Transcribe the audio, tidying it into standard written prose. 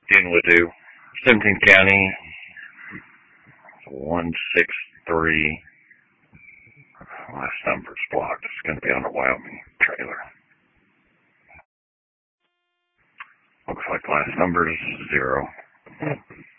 Dean Ledoux, 17 County, 163. Last number's blocked. It's going to be on a Wyoming trailer. Looks like last number is 0.